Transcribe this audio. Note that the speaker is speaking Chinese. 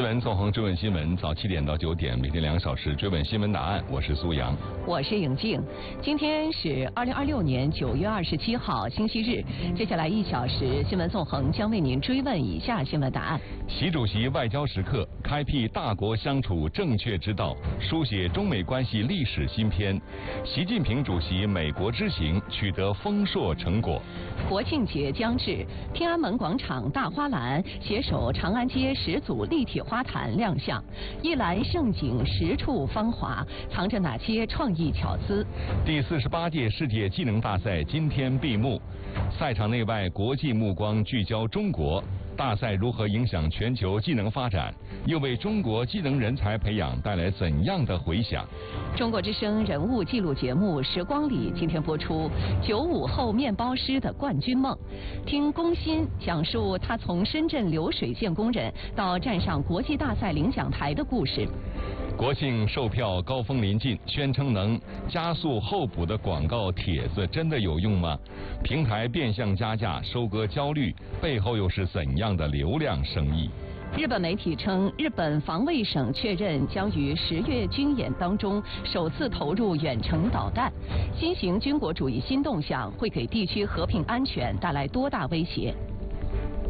闻纵横追问新闻，早7点到9点，每天2小时追问新闻答案。我是苏阳， 我是颖静。今天是2026年9月27号，星期日。接下来1小时，新闻纵横将为您追问以下新闻答案： 习主席外交时刻，开辟大国相处正确之道，书写中美关系历史新篇。习近平主席美国之行取得丰硕成果。 国庆节将至，天安门广场大花篮携手长安街10组立体花坛亮相，一篮盛景10处芳华，藏着哪些创意巧思？ 第48届世界技能大赛今天闭幕，赛场内外国际目光聚焦中国。大赛如何影响全球技能发展，又为中国技能人才培养带来怎样的回响？ 中国之声人物纪录节目《时光里》今天播出95后面包师的冠军梦，听龚鑫讲述他从深圳流水线工人到站上国际大赛领奖台的故事。 国庆售票高峰临近，宣称能加速候补的广告帖子真的有用吗？平台变相加价收割焦虑，背后又是怎样的流量生意？ 日本媒体称，日本防卫省确认将于10月军演当中首次投入远程导弹。新型军国主义新动向会给地区和平安全带来多大威胁？